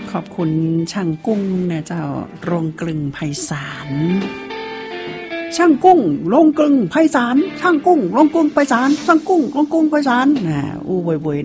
ขอบคุณช่างกุ้งเนี่ยเจ้าโรงกลึงไพศาลช่างกุ้งโรงกลึงไพศาลช่างกุ้งโรงกลึงไพศาลช่างกุ้งโรงกลึงไพศาลอู้บ่อยๆ